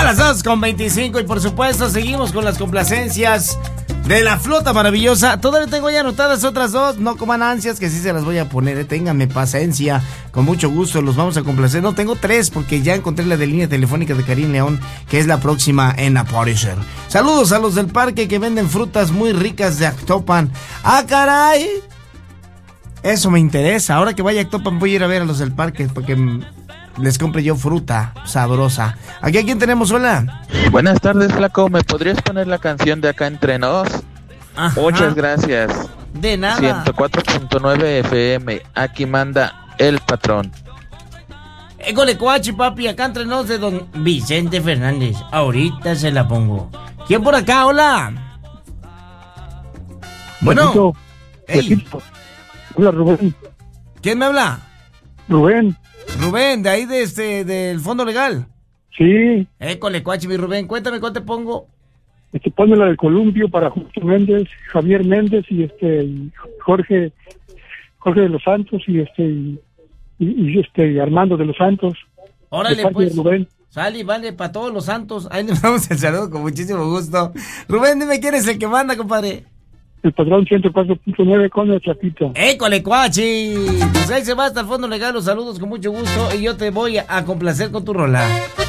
las 2:25 y por supuesto seguimos con las complacencias de la flota maravillosa. Todavía tengo ya anotadas otras dos, no coman ansias que sí se las voy a poner, ténganme paciencia, con mucho gusto los vamos a complacer. No, tengo tres porque ya encontré la de línea telefónica de Karim León, que es la próxima en aparecer. Saludos a los del parque que venden frutas muy ricas de Actopan. ¡Ah, caray! Eso me interesa, ahora que vaya a Actopan voy a ir a ver a los del parque porque les compre yo fruta sabrosa. ¿Aquí a quién tenemos? Hola. Buenas tardes, flaco. ¿Me podrías poner la canción de Acá Entre Nos? Ajá. Muchas gracias. De nada. 104.9 FM. Aquí manda el patrón. École cuachi, papi. Acá Entre Nos de don Vicente Fernández. Ahorita se la pongo. ¿Quién por acá? Hola. Bueno. Hey. Hola, Rubén. ¿Quién me habla? Rubén. Rubén, de ahí del Fondo Legal. Sí. École cuachi, mi Rubén. Cuéntame cuál te pongo. Ponme la del Columpio para Justo Méndez, Javier Méndez y y Jorge de los Santos y Armando de los Santos. Órale, pues. Rubén. Sale, vale, para todos los santos. Ahí le damos el saludo con muchísimo gusto. Rubén, dime quién es el que manda, compadre. El patrón 104.9 con el Chapito. ¡École, cuachi! Pues ahí se va hasta el Fondo Legal. Los saludos con mucho gusto y yo te voy a complacer con tu rola.